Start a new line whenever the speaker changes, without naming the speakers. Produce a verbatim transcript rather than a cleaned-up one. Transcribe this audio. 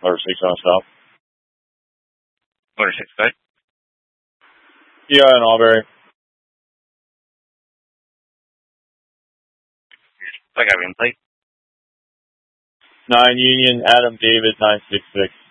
Motor six on stop.
Motor six, good.
D I in Albury.
I got in plate.
nine Union, Adam David, nine six six.